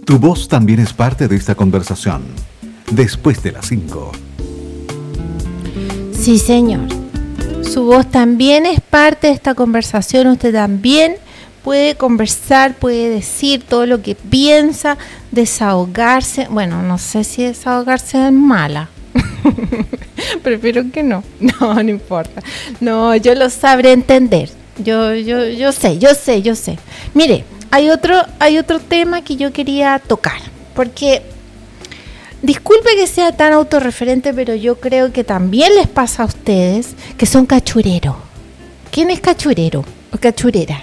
Tu voz también es parte de esta conversación. Después de las 5. Sí, señor. Su voz también es parte de esta conversación. Usted también puede conversar, puede decir todo lo que piensa, desahogarse. Bueno, no sé si desahogarse es mala. Prefiero que no. No importa. No, yo lo sabré entender. Yo sé. Mire, hay otro tema que yo quería tocar. Porque, disculpe que sea tan autorreferente, pero yo creo que también les pasa a ustedes que son cachureros. ¿Quién es cachurero o cachurera?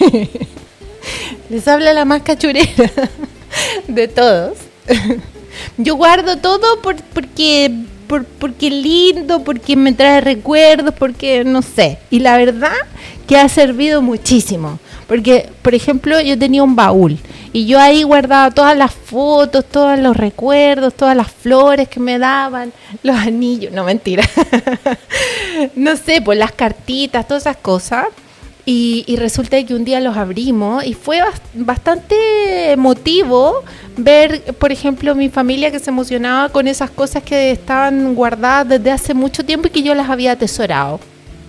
Les habla la más cachurera de todos. Yo guardo todo porque es lindo, porque me trae recuerdos, porque no sé. Y la verdad que ha servido muchísimo. Porque, por ejemplo, yo tenía un baúl y yo ahí guardaba todas las fotos, todos los recuerdos, todas las flores que me daban, los anillos, no, mentira. No sé, pues las cartitas, todas esas cosas. Y resulta que un día los abrimos y fue bastante emotivo ver, por ejemplo, mi familia que se emocionaba con esas cosas que estaban guardadas desde hace mucho tiempo y que yo las había atesorado.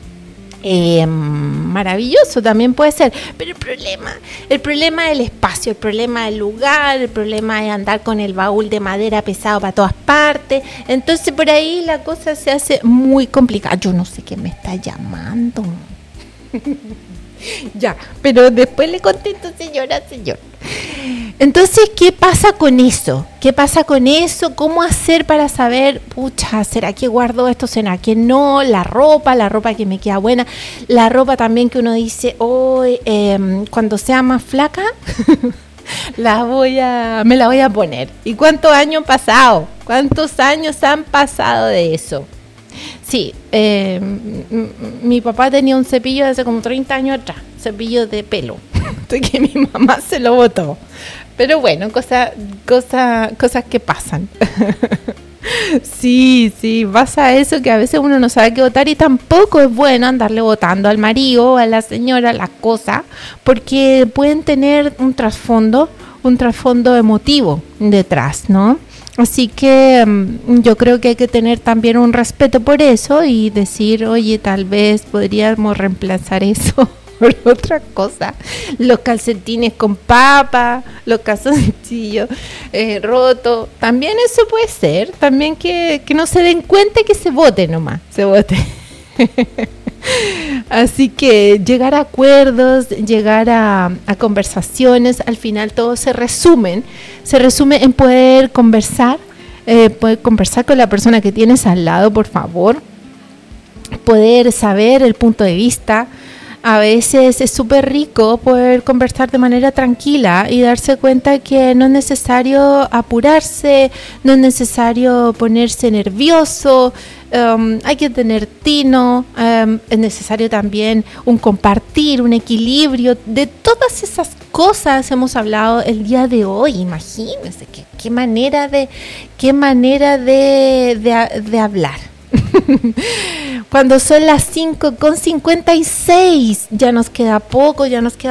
Maravilloso también puede ser, pero el problema es el espacio, el problema es el lugar, el problema es andar con el baúl de madera pesado para todas partes. Entonces por ahí la cosa se hace muy complicada. Yo no sé quién me está llamando. Ya, pero después le contesto, señora. Entonces, ¿qué pasa con eso? ¿Cómo hacer para saber, pucha, será que guardo esto, será que no? La ropa que me queda buena, la ropa también que uno dice, cuando sea más flaca, me la voy a poner. ¿Y cuántos años han pasado? ¿Cuántos años han pasado de eso? Sí, mi papá tenía un cepillo de hace como 30 años atrás, cepillo de pelo, que mi mamá se lo botó. Pero bueno, cosas que pasan. Sí, pasa eso, que a veces uno no sabe qué votar y tampoco es bueno andarle votando al marido o a la señora las cosas, porque pueden tener un trasfondo emotivo detrás, ¿no? Así que yo creo que hay que tener también un respeto por eso y decir, oye, tal vez podríamos reemplazar eso por otra cosa. Los calcetines con papa, los calzoncillos rotos, también eso puede ser. También que no se den cuenta, que se vote nomás, se vote. Así que llegar a acuerdos, llegar a conversaciones, al final todo se resume en poder conversar con la persona que tienes al lado, por favor, poder saber el punto de vista. A veces es súper rico poder conversar de manera tranquila y darse cuenta que no es necesario apurarse, no es necesario ponerse nervioso, hay que tener tino, es necesario también un compartir, un equilibrio. De todas esas cosas hemos hablado el día de hoy. Imagínense qué manera de hablar. Cuando son las 5:56, ya nos queda poco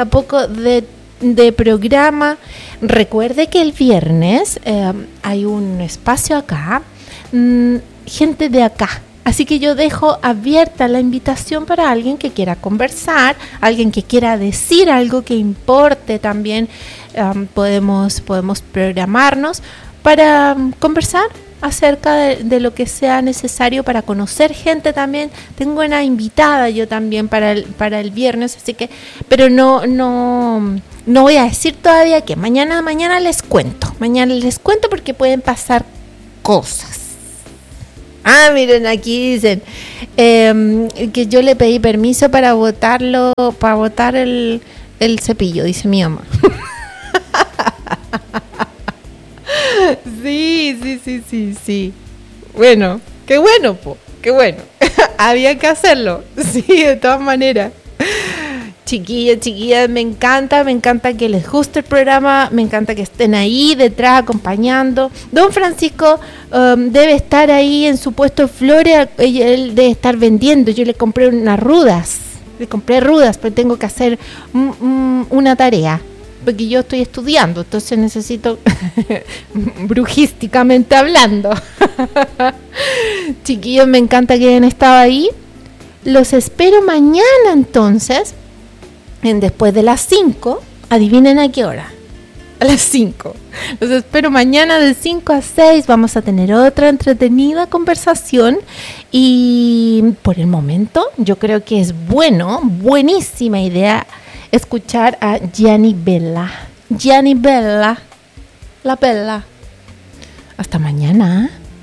de programa. Recuerde que el viernes hay un espacio acá, gente de acá. Así que yo dejo abierta la invitación para alguien que quiera conversar, alguien que quiera decir algo que importe también. Podemos programarnos para conversar acerca de lo que sea necesario, para conocer gente también. Tengo una invitada yo también para el viernes, así que, pero no voy a decir todavía que mañana les cuento porque pueden pasar cosas. Miren, aquí dicen que yo le pedí permiso para botar el cepillo, dice mi mamá. Sí. Bueno, qué bueno. Había que hacerlo. Sí, de todas maneras. Chiquillas, me encanta que les guste el programa, me encanta que estén ahí detrás acompañando. Don Francisco debe estar ahí en su puesto de flores, él debe estar vendiendo. Yo le compré rudas, pero tengo que hacer una tarea. porque yo estoy estudiando, entonces necesito, brujísticamente hablando. Chiquillos, me encanta que hayan estado ahí. Los espero mañana entonces, después de las 5. Adivinen a qué hora. A las 5. Los espero mañana de 5 a 6. Vamos a tener otra entretenida conversación. Y por el momento yo creo que es buenísima idea escuchar a Gianni Bella. Gianni Bella. La Bella. Hasta mañana.